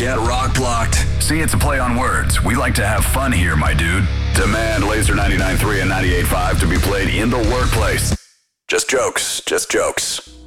Get rock blocked. See, it's a play on words. We like to have fun here, my dude. Demand Laser 99.3 and 98.5 to be played in the workplace. Just jokes.